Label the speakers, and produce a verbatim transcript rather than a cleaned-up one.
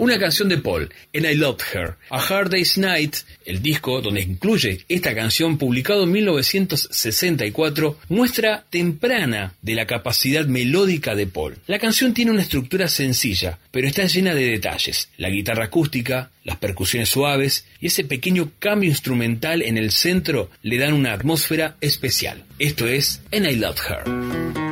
Speaker 1: una canción de Paul, And I Loved Her. A Hard Day's Night, el disco donde incluye esta canción, publicado en mil novecientos sesenta y cuatro, muestra temprana de la capacidad melódica de Paul. La canción tiene una estructura sencilla, pero está llena de detalles. La guitarra acústica, las percusiones suaves y ese pequeño cambio instrumental en el centro le dan una atmósfera especial. Esto es And I Loved Her.